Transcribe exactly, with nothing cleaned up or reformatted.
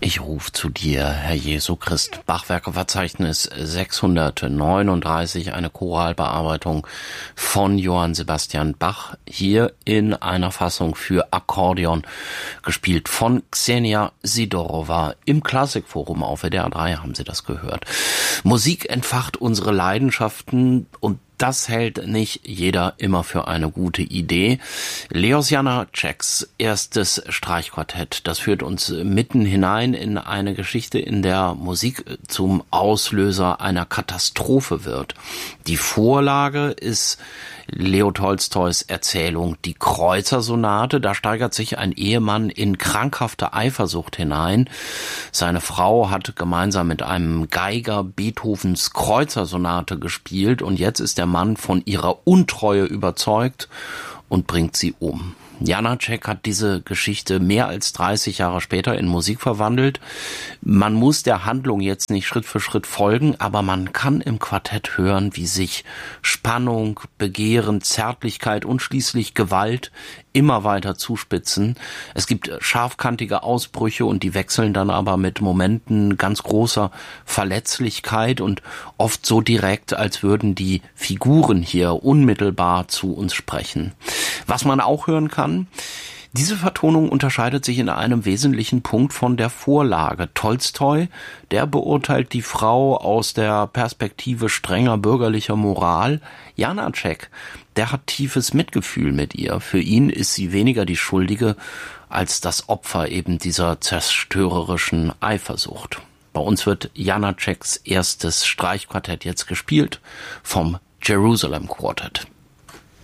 Ich ruf zu dir, Herr Jesu Christ. Bachwerkeverzeichnis sechshundertneununddreißig, eine Choralbearbeitung von Johann Sebastian Bach, hier in einer Fassung für Akkordeon, gespielt von Ksenia Sidorova. Im Klassikforum auf W D R drei haben Sie das gehört. Musik entfacht unsere Leidenschaften und das hält nicht jeder immer für eine gute Idee. Leos Janáčeks erstes Streichquartett, das führt uns mitten hinein in eine Geschichte, in der Musik zum Auslöser einer Katastrophe wird. Die Vorlage ist Leo Tolstois Erzählung Die Kreuzer-Sonate. Da steigert sich ein Ehemann in krankhafte Eifersucht hinein. Seine Frau hat gemeinsam mit einem Geiger Beethovens Kreuzer-Sonate gespielt und jetzt ist der Mann von ihrer Untreue überzeugt und bringt sie um. Janáček hat diese Geschichte mehr als dreißig Jahre später in Musik verwandelt. Man muss der Handlung jetzt nicht Schritt für Schritt folgen, aber man kann im Quartett hören, wie sich Spannung, Begehren, Zärtlichkeit und schließlich Gewalt immer weiter zuspitzen. Es gibt scharfkantige Ausbrüche und die wechseln dann aber mit Momenten ganz großer Verletzlichkeit und oft so direkt, als würden die Figuren hier unmittelbar zu uns sprechen. Was man auch hören kann, diese Vertonung unterscheidet sich in einem wesentlichen Punkt von der Vorlage. Tolstoi, der beurteilt die Frau aus der Perspektive strenger bürgerlicher Moral. Janáček, der hat tiefes Mitgefühl mit ihr. Für ihn ist sie weniger die Schuldige als das Opfer eben dieser zerstörerischen Eifersucht. Bei uns wird Janáčeks erstes Streichquartett jetzt gespielt vom Jerusalem Quartet.